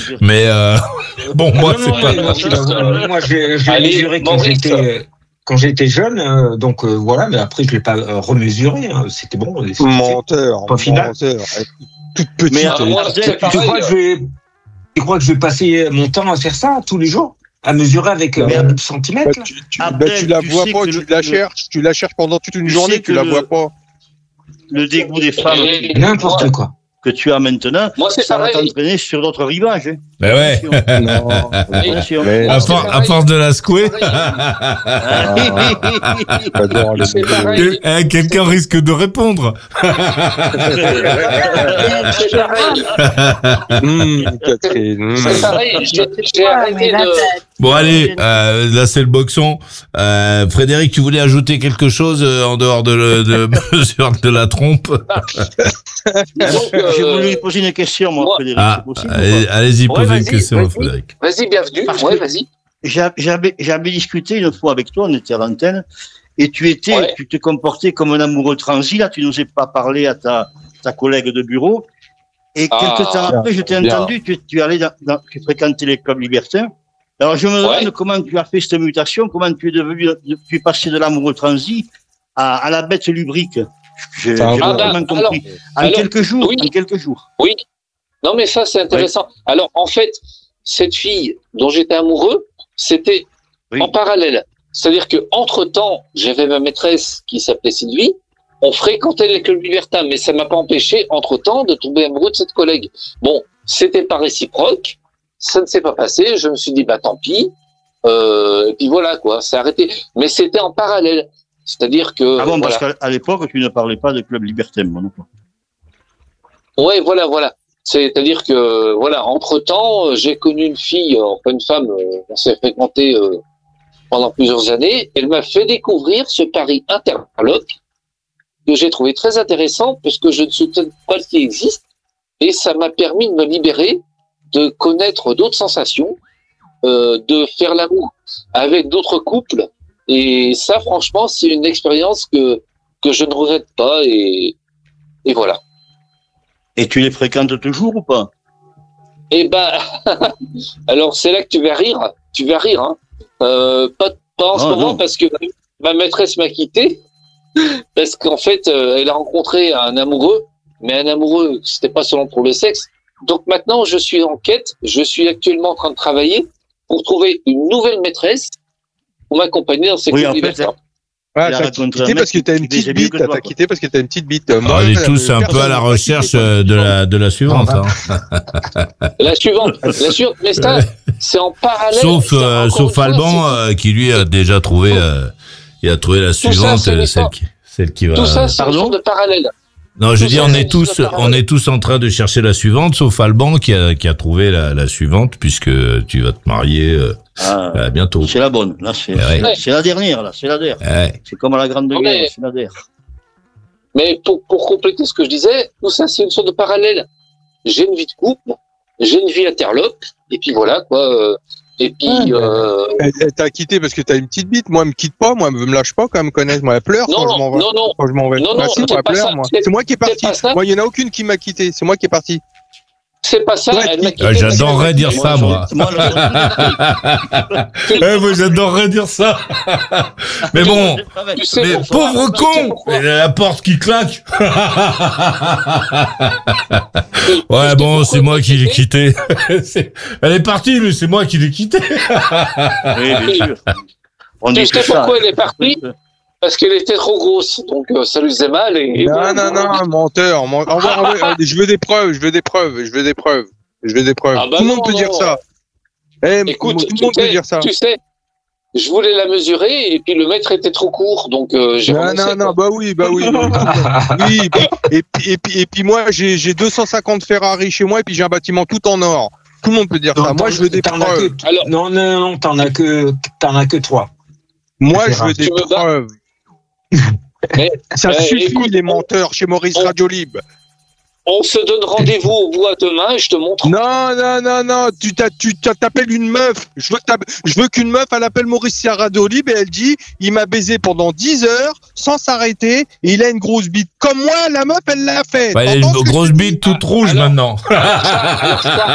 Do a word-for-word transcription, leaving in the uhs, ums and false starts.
Mais euh, bon, moi, non, c'est non, pas. non, non, moi, j'ai, j'ai mesuré quand j'étais, quand j'étais jeune, euh, donc euh, voilà, mais après, je l'ai pas euh, remesuré. Hein, c'était bon. C'était, menteur, pas final. menteur. Toute petite. Mais euh, moi, tu, tu crois que je vais, tu crois que je vais passer mon temps à faire ça tous les jours, à mesurer avec euh, un centimètre? Bah, tu, tu, bah, tu la vois pas, tu la cherches, tu la cherches pendant toute une journée, tu la vois pas. Le dégoût des femmes, n'importe quoi, que tu as maintenant, moi, c'est ça va pareil. t'entraîner sur d'autres rivages. Hein. Ben ouais. Non. Mais, À, for- à force de la secouer. C'est pareil. Eh, quelqu'un risque de répondre. C'est pareil. Mmh, Catherine. Mmh. C'est pareil. J'ai, j'ai arrêté de. Bon allez, euh, là c'est le boxon. Euh, Frédéric, tu voulais ajouter quelque chose euh, en dehors de, le, de mesure de la trompe? Donc, euh, J'ai voulu lui poser une question, moi, moi- Frédéric. Ah, c'est possible, allez, ou pas allez-y, Ouais, posez vas-y, une question, vas-y. Frédéric. Vas-y, bienvenue. Parce Ouais, que- vas-y. J'a- J'avais, j'avais discuté une fois avec toi, on était à l'antenne, et tu étais, Ouais. tu te comportais comme un amoureux transi, là, tu n'osais pas parler à ta, ta collègue de bureau. Et Ah, quelques temps après, je t'ai bien. entendu, tu, tu allais dans, dans, tu fréquentais les clubs libertins. Alors, je me demande Ouais. comment tu as fait cette mutation, comment tu es devenu, tu es passé de l'amoureux transi à, à la bête lubrique. Je, j'ai Ah, pas bah, vraiment compris. en alors, quelques jours, oui. en quelques jours. Oui. Non, mais ça, c'est intéressant. Alors, en fait, cette fille dont j'étais amoureux, c'était Oui. en parallèle. C'est-à-dire que entre temps, j'avais ma maîtresse qui s'appelait Sylvie. On fréquentait les clubs libertins, mais ça m'a pas empêché, entre temps, de tomber amoureux de cette collègue. Bon, c'était pas réciproque. Ça ne s'est pas passé. Je me suis dit, bah, tant pis. Euh, et puis voilà, quoi. C'est arrêté. Mais c'était en parallèle. C'est-à-dire que, Ah bon, voilà. parce qu'à à l'époque, tu ne parlais pas de club libertin, moi non plus. Ouais, voilà, voilà. C'est-à-dire que, voilà, entre-temps, euh, j'ai connu une fille, euh, enfin une femme, euh, on s'est fréquenté euh, pendant plusieurs années. Elle m'a fait découvrir ce Paris interloc que j'ai trouvé très intéressant parce que je ne soupçonne pas qu'il existe et ça m'a permis de me libérer, de connaître d'autres sensations, euh, de faire l'amour avec d'autres couples. Et ça, franchement, c'est une expérience que que je ne regrette pas et et voilà. Et tu les fréquentes toujours ou pas? Eh ben, alors c'est là que tu vas rire, tu vas rire, hein. Euh, pas, pas en ce Non, moment non. parce que ma maîtresse m'a quitté parce qu'en fait, euh, elle a rencontré un amoureux, mais un amoureux, c'était pas seulement pour le sexe. Donc maintenant, je suis en quête, je suis actuellement en train de travailler pour trouver une nouvelle maîtresse pour m'accompagner dans ces Oui, clubs en fait, libertins. Ah, Il a t'as raconté un quitté mec parce que t'as qui une petite disait mieux bite, que toi, t'as quoi. quitté parce que t'as une petite bite. Ah, on est tous un peu à la recherche euh, de la de la suivante. Hein. La suivante, la suivante, mais ça, c'est en parallèle. Sauf c'est euh, encore sauf une fois, Alban euh, qui lui a déjà trouvé euh, il a trouvé la ça, suivante, c'est euh, l'histoire. celle qui celle qui va. Tout ça, c'est une Pardon sorte de parallèle. Non, je tout dis ça, on c'est est une tous sorte de on parallèle. est tous en train de chercher la suivante, sauf Alban qui a qui a trouvé la, la suivante puisque tu vas te marier euh, Ah, euh, bientôt. c'est la bonne. Là, c'est, Ouais. c'est- c'est la dernière, là. C'est la dernière. Ouais. C'est comme à la Grande Non, Guerre, mais- c'est la dernière. Mais pour, pour compléter ce que je disais, tout ça, c'est une sorte de parallèle. J'ai une vie de couple, j'ai une vie interlope, et puis voilà, quoi. euh, Et puis, Ouais, euh, Elle, elle t'a quitté parce que t'as une petite bite. Moi, elle me quitte pas. Moi, elle me lâche pas quand elle me connaît. Moi, elle pleure quand je m'en non, vais. non, non, Quand je m'en vais. Non, Bah non, si, c'est moi, elle pas pleure, ça. moi. C'est- C'est moi qui est parti. pas ça. Moi, il y en a aucune qui m'a quitté. C'est moi qui est parti. c'est pas ça. Ouais, Elle m'a qui- quitté Ah, parce que- j'adorerais dire ça, moi. Moi, le- Eh, moi, j'adorerais dire ça. Mais bon, Tu sais mais pourquoi pauvre Tu sais con, pourquoi il a la porte qui claque. Tu Ouais, sais bon, pourquoi c'est elle moi m'a qui l'ai quitté quitté. C'est- Elle est partie, mais c'est moi qui l'ai quitté. Oui, bien sûr. On Tu dit sais que ça. pourquoi elle est partie Parce qu'elle était trop grosse, donc euh, ça lui faisait mal. Et, et Non, voilà. non, non, menteur. men- envoie- envoie- je veux des preuves. Je veux des preuves. Je veux des preuves. Je veux des preuves. Ah bah tout le monde non, peut non. dire ça. Eh, Écoute, tout tu le monde peut sais, dire ça. tu sais, je voulais la mesurer et puis le mètre était trop court, donc euh, j'ai Non, renoncé, non, non, quoi. bah oui, bah oui. oui, et puis, et puis, et puis, et puis moi, j'ai, j'ai deux cent cinquante Ferrari chez moi et puis j'ai un bâtiment tout en or. Tout le monde peut dire ça. Non, Moi, t'en- je veux des t'en as preuves. que- Alors- non, non, non, t'en as que, t'en as que trois. Moi, je Ferrari. veux des Tu me bats preuves. Mais, Ça euh, suffit, écoute, les menteurs chez Maurice on- Radiolib. on se donne rendez-vous au bois demain et je te montre. Non, non, non, non, tu, t'as, tu t'as- t'appelles une meuf. Je veux, que t'app- je veux qu'une meuf, elle appelle Maurice Radiolib et elle dit, il m'a baisé pendant dix heures sans s'arrêter et il a une grosse bite. Comme moi, la meuf, elle l'a fait. Bah, il a T'entends une ce que grosse je te dis bite toute rouge Alors- maintenant. Alors ça,